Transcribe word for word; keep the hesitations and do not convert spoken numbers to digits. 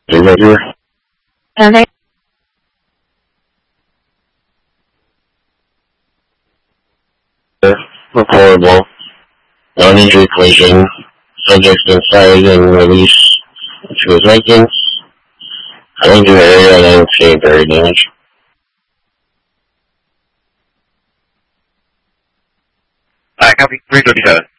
Deliver. And they Reportable. Non-injury collision. Subjects inside and release to his liking. Going to the area and then see very damage. Alright, copy. three thirty-seven.